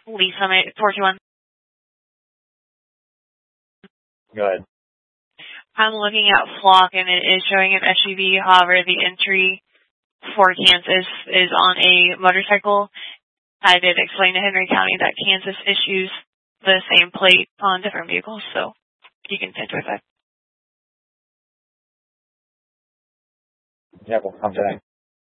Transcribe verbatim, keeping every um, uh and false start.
Lisa, four two one. Go ahead. I'm looking at Flock, and it is showing an S U V. However, the entry for Kansas is on a motorcycle. I did explain to Henry County that Kansas issues the same plate on different vehicles, so you can send to it back. Yeah, we'll come today.